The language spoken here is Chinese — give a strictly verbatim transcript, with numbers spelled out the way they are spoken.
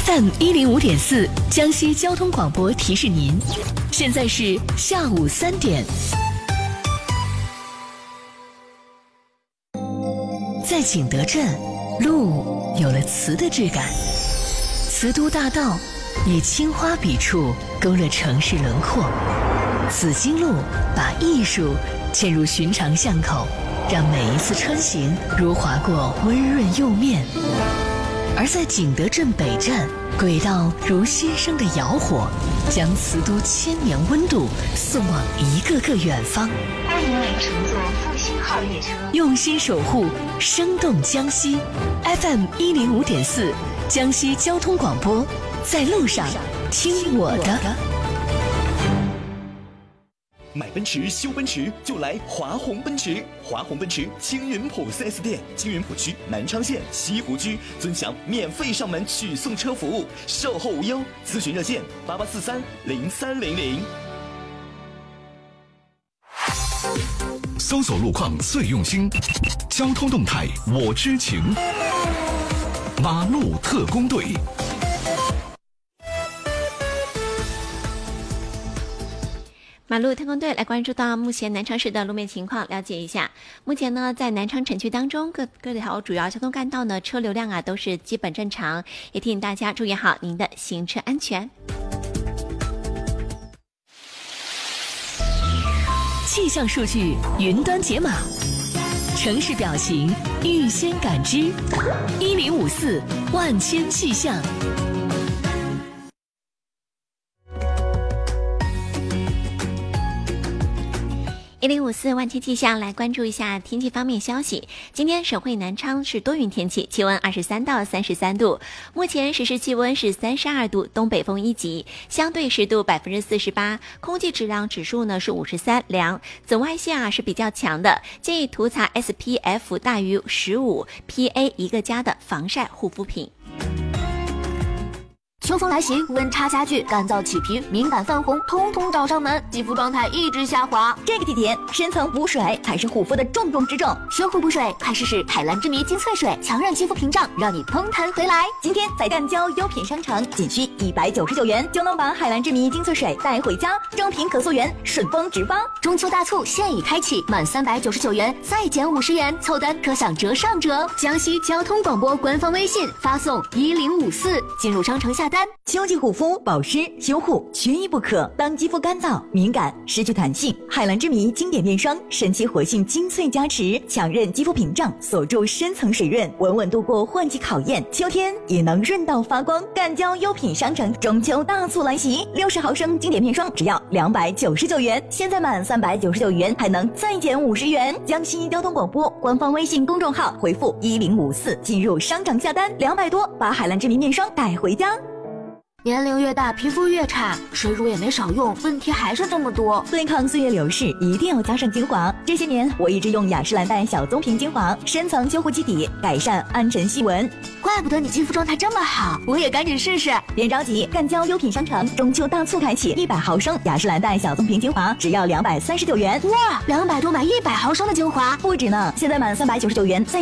F M 一零五点四江西交通广播提示您，现在是下午三点。在景德镇，路有了瓷的质感，瓷都大道以青花笔触勾勒城市轮廓，紫金路把艺术嵌入寻常巷口，让每一次穿行如划过温润釉面。而在景德镇北站，轨道如新生的窑火，将瓷都千年温度送往一个个远方。 欢迎您乘坐复兴号列车， 用心守护，生动江西。F M 一零五点四，江西交通广播，在路上听我的。 买奔驰修奔驰就来华宏奔驰，华宏奔驰青云浦 四 S 店，青云浦区南昌县西湖区尊享免费上门取送车服务，售后无忧，咨询热线八八四三零三零零。 搜索路况最用心，交通动态我知情，马路特工队。 马路特工队来关注到目前南昌市的路面情况，了解一下。目前呢，在南昌城区当中，各各条主要交通干道呢，车流量啊都是基本正常，也提醒大家注意好您的行车安全。 气象数据云端解码，城市表情预先感知，一零五四万千气象。 一零五四万千气象来关注一下天气方面消息。今天省会南昌是多云天气，气温二十三到三十三度，目前实时气温是三十二度，东北风一级，相对湿度百分之四十八，空气质量指数呢是五十三，良，紫外线啊是比较强的，建议涂擦 S P F 大于十五 P A 一个加的防晒护肤品。 秋风来袭，温差加剧，干燥起皮、敏感泛红，通通找上门，肌肤状态一直下滑。 这个季节，深层补水才是护肤的重中之重。 修护补水，快试试海蓝之谜精粹水，强韧肌肤屏障，让你嘭弹回来。 今天在赣胶优品商城，仅需一百九十九元就能把海蓝之谜精粹水带回家，正品可溯源，顺丰直发。 中秋大促现已开启，满三百九十九元再减五十元，凑单可享折上折。江西交通广播官方微信发送一零五四，进入商城下单。 秋季护肤保湿修护缺一不可，当肌肤干燥敏感失去弹性，海蓝之谜经典面霜神奇活性精粹加持，强韧肌肤屏障，锁住深层水润，稳稳度过换季考验，秋天也能润到发光。赣胶优品商城中秋大促来袭，六十毫升经典面霜只要两百九十九元，现在满三百九十九元还能再减五十元。江西交通广播官方微信公众号回复一零五四进入商城下单，两百多把海蓝之谜面霜带回家。 年龄越大，皮肤越差，水乳也没少用，问题还是这么多。 对抗岁月流逝，一定要加上精华。这些年，我一直用雅诗兰黛小棕瓶精华，深层修护基底，改善暗沉细纹。 怪不得你肌肤状态这么好，我也赶紧试试。 别着急，赣胶优品商城中秋大促开启，一百毫升雅诗兰黛小棕瓶精华只要两百三十九元。 哇，两百多买一百毫升的精华， 不止呢！现在满三百九十九元再